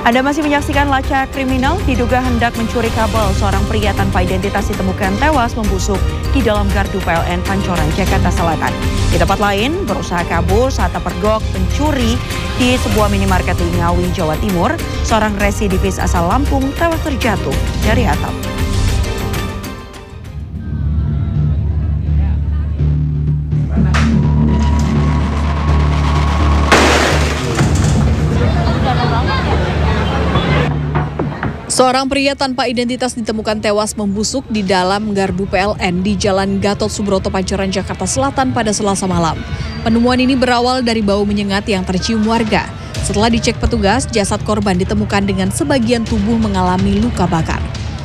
Anda masih menyaksikan Lacak Kriminal. Diduga hendak mencuri kabel, seorang pria tanpa identitas ditemukan tewas membusuk di dalam gardu PLN Pancoran, Jakarta Selatan. Di tempat lain, berusaha kabur saat terpergok pencuri di sebuah minimarket di Ngawi, Jawa Timur. Seorang residivis asal Lampung tewas terjatuh dari atap. Seorang pria tanpa identitas ditemukan tewas membusuk di dalam gardu PLN di Jalan Gatot Subroto, Pancoran, Jakarta Selatan pada Selasa malam. Penemuan ini berawal dari bau menyengat yang tercium warga. Setelah dicek petugas, jasad korban ditemukan dengan sebagian tubuh mengalami luka bakar.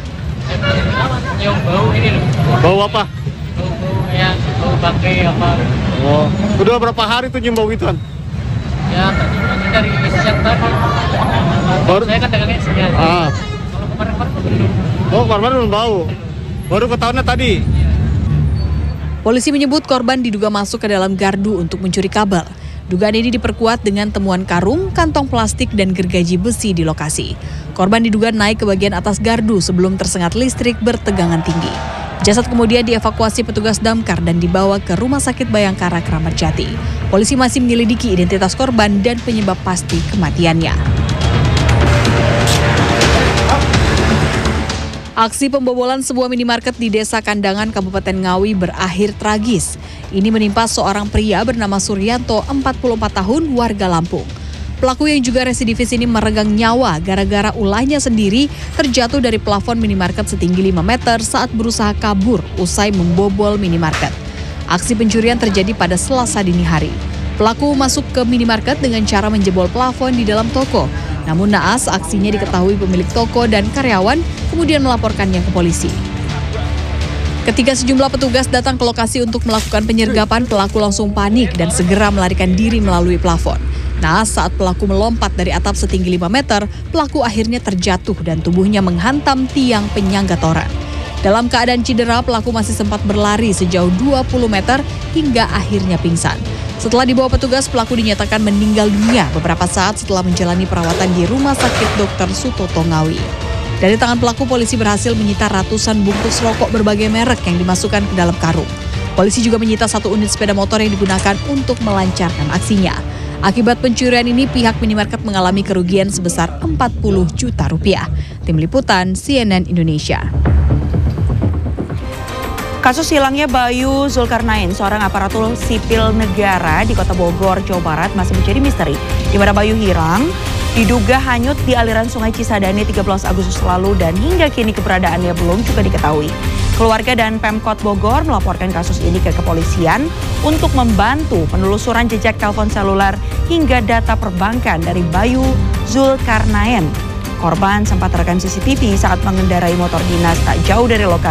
Bau ini loh. Bau apa? Bau bangkai apa. Oh, udah berapa hari tuh nyium bau ituan? Ya, dari siang tadi. Baru? Saya kan dagangnya siang. Kemarin belum. Oh, kemarin belum bau. Baru ketahuannya tadi. Polisi menyebut korban diduga masuk ke dalam gardu untuk mencuri kabel. Dugaan ini diperkuat dengan temuan karung, kantong plastik, dan gergaji besi di lokasi. Korban diduga naik ke bagian atas gardu sebelum tersengat listrik bertegangan tinggi. Jasad kemudian dievakuasi petugas damkar dan dibawa ke Rumah Sakit Bayangkara, Kramat Jati. Polisi masih menyelidiki identitas korban dan penyebab pasti kematiannya. Aksi pembobolan sebuah minimarket di Desa Kandangan, Kabupaten Ngawi berakhir tragis. Ini menimpa seorang pria bernama Suryanto, 44 tahun, warga Lampung. Pelaku yang juga residivis ini meregang nyawa gara-gara ulahnya sendiri terjatuh dari plafon minimarket setinggi 5 meter saat berusaha kabur usai membobol minimarket. Aksi pencurian terjadi pada Selasa dini hari. Pelaku masuk ke minimarket dengan cara menjebol plafon di dalam toko. Namun naas, aksinya diketahui pemilik toko dan karyawan, kemudian melaporkannya ke polisi. Ketika sejumlah petugas datang ke lokasi untuk melakukan penyergapan, pelaku langsung panik dan segera melarikan diri melalui plafon. Naas, saat pelaku melompat dari atap setinggi 5 meter, pelaku akhirnya terjatuh dan tubuhnya menghantam tiang penyangga toran. Dalam keadaan cedera, pelaku masih sempat berlari sejauh 20 meter hingga akhirnya pingsan. Setelah dibawa petugas, pelaku dinyatakan meninggal dunia beberapa saat setelah menjalani perawatan di Rumah Sakit Dr. Sutoto Ngawi. Dari tangan pelaku, polisi berhasil menyita ratusan bungkus rokok berbagai merek yang dimasukkan ke dalam karung. Polisi juga menyita 1 unit sepeda motor yang digunakan untuk melancarkan aksinya. Akibat pencurian ini, pihak minimarket mengalami kerugian sebesar 40 juta rupiah. Tim Liputan CNN Indonesia. Kasus hilangnya Bayu Zulkarnain, seorang aparatur sipil negara di Kota Bogor, Jawa Barat, masih menjadi misteri. Di mana Bayu hilang, diduga hanyut di aliran Sungai Cisadane 13 Agustus lalu dan hingga kini keberadaannya belum juga diketahui. Keluarga dan Pemkot Bogor melaporkan kasus ini ke kepolisian untuk membantu penelusuran jejak telepon seluler hingga data perbankan dari Bayu Zulkarnain. Korban sempat terekam CCTV saat mengendarai motor dinas tak jauh dari lokasi.